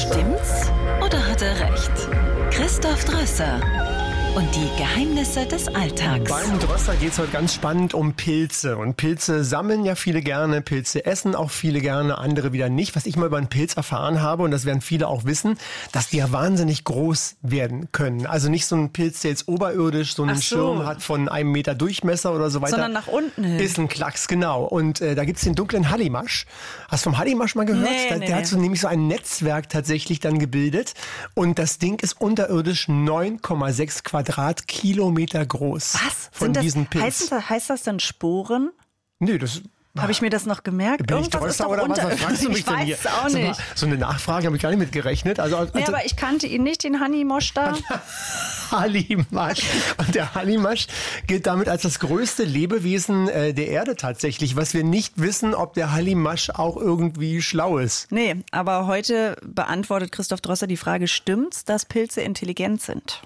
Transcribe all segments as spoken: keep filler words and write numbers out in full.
Stimmt's oder hat er recht? Christoph Drösser und die Geheimnisse des Alltags. Beim Drösser geht es heute ganz spannend um Pilze. Und Pilze sammeln ja viele gerne, Pilze essen auch viele gerne, andere wieder nicht. Was ich mal über einen Pilz erfahren habe, und das werden viele auch wissen, dass die ja wahnsinnig groß werden können. Also nicht so ein Pilz, der jetzt oberirdisch so einen Ach so. Schirm hat von einem Meter Durchmesser oder so weiter. Sondern nach unten hin. Ist ein Klacks, genau. Und äh, da gibt's den dunklen Hallimasch. Hast du vom Hallimasch mal gehört? Nee, der nee, der nee. hat so nämlich so ein Netzwerk tatsächlich dann gebildet. Und das Ding ist unterirdisch neun Komma sechs Quadratkilometer groß. Was? Von Sind das, diesen Pilz. heißt, das, heißt das dann Sporen? Nö, das... Habe ich mir das noch gemerkt? Bin ich Irgendwas ist Drösser doch oder was? unter. Was fragst du mich ich denn weiß hier? es auch So, nicht. so eine Nachfrage habe ich gar nicht mit gerechnet. Also, also Nee, aber ich kannte ihn nicht, den Hallimasch da. Hallimasch. Und der Hallimasch gilt damit als das größte Lebewesen äh, der Erde tatsächlich. Was wir nicht wissen, ob der Hallimasch auch irgendwie schlau ist. Nee, aber heute beantwortet Christoph Drösser die Frage, stimmt's, dass Pilze intelligent sind?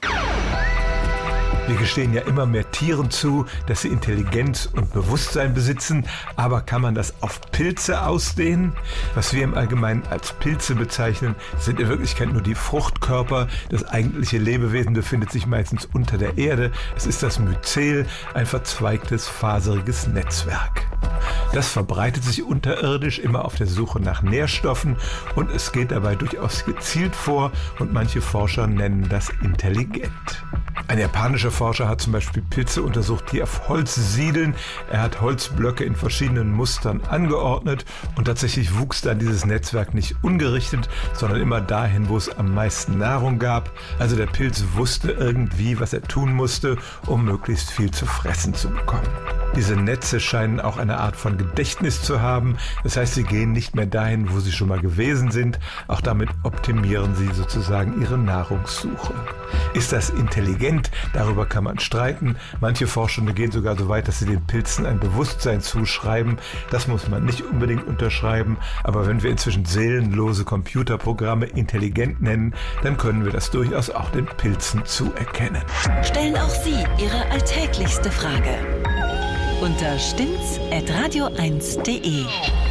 Wir gestehen ja immer mehr Tieren zu, dass sie Intelligenz und Bewusstsein besitzen. Aber kann man das auf Pilze ausdehnen? Was wir im Allgemeinen als Pilze bezeichnen, sind in Wirklichkeit nur die Fruchtkörper. Das eigentliche Lebewesen befindet sich meistens unter der Erde. Es ist das Myzel, ein verzweigtes, faseriges Netzwerk. Das verbreitet sich unterirdisch immer auf der Suche nach Nährstoffen und es geht dabei durchaus gezielt vor und manche Forscher nennen das intelligent. Ein japanischer Forscher hat zum Beispiel Pilze untersucht, die auf Holz siedeln. Er hat Holzblöcke in verschiedenen Mustern angeordnet und tatsächlich wuchs dann dieses Netzwerk nicht ungerichtet, sondern immer dahin, wo es am meisten Nahrung gab. Also der Pilz wusste irgendwie, was er tun musste, um möglichst viel zu fressen zu bekommen. Diese Netze scheinen auch eine Art von Gedächtnis zu haben. Das heißt, sie gehen nicht mehr dahin, wo sie schon mal gewesen sind. Auch damit optimieren sie sozusagen ihre Nahrungssuche. Ist das intelligent? Darüber kann man streiten. Manche Forschende gehen sogar so weit, dass sie den Pilzen ein Bewusstsein zuschreiben. Das muss man nicht unbedingt unterschreiben. Aber wenn wir inzwischen seelenlose Computerprogramme intelligent nennen, dann können wir das durchaus auch den Pilzen zuerkennen. Stellen auch Sie Ihre alltäglichste Frage unter stimmt's at radio eins punkt de.